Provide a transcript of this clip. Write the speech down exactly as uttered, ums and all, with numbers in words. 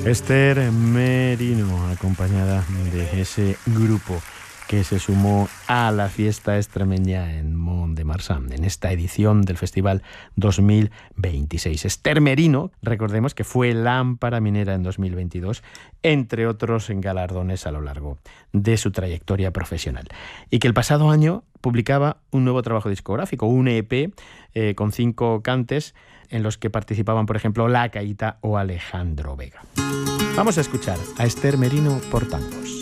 Esther Merino, acompañada de ese grupo que se sumó a la fiesta extremeña en Mont-de-Marsan, en esta edición del Festival dos mil veintiséis. Esther Merino, recordemos que fue Lámpara Minera en dos mil veintidós, entre otros galardones a lo largo de su trayectoria profesional. Y que el pasado año publicaba un nuevo trabajo discográfico, un E P eh, con cinco cantes en los que participaban, por ejemplo, La Caíta o Alejandro Vega. Vamos a escuchar a Esther Merino por tangos.